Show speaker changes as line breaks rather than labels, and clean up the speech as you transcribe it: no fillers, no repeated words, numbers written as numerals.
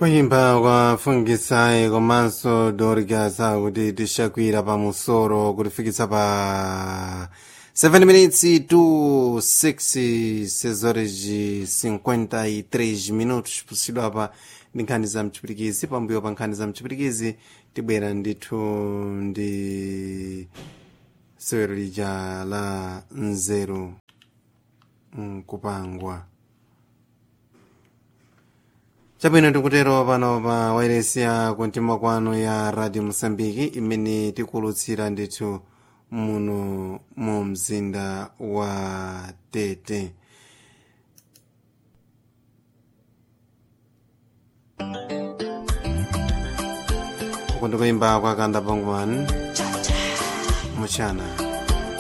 Kuimba kwafungisayi komanso dorikasa kuti tishakwira pamusoro kutifikitsa pa 7 minutes to 6 sezorezi 53 minutos pusidwa apa ndi nkhani za mchipirikizi. Pambuyo pa nkhani za mchipirikizi tibwera ndithu ndi sewero lija la nzeru kupangwa. Chabwino tikutero pano pa wairesi ya kuntima kwano ya Radio Mosambiki imene tikulutsira ndithu muno mu mzinda wa Tete. Uku ndikuimba kwa Kanda Bongman Muchana.